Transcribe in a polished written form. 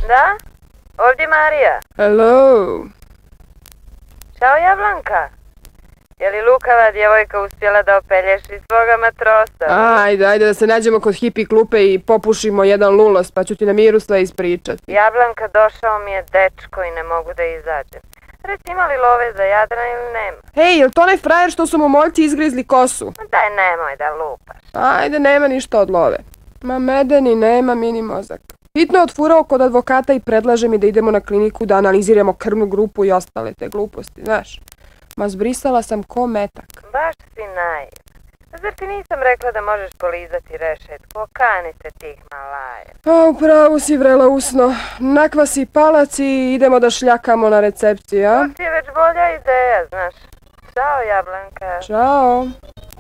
Da? Ovdje Marija. Hello. Ćao Jablanka. Je li lukava djevojka uspjela da opelješi svoga matrosa? Ajde da se nađemo kod hipi klupe i popušimo jedan lulos, pa ću ti na miru sve ispričati. Jablanka, došao mi je dečko i ne mogu da izađem. Reci, ima li love za Jadran ili nema? Hej, je li to onaj frajer što su mu moljci izgrizli kosu? Daj, nemoj da lupaš. Ajde, nema ništa od love. Ma medeni, nema mini mozak. Hitno je otfurao kod advokata i predlaže mi da idemo na kliniku da analiziramo krvnu grupu i ostale te gluposti, znaš. Ma zbrisala sam ko metak. Baš si naiv. Zar ti nisam rekla da možeš polizati rešetku? Okanite tih malaja. Upravo si, vrela usno. Nakvasi palac i idemo da šljakamo na recepciji, a? To ti je već bolja ideja, znaš. Ćao, Jablanka. Ćao.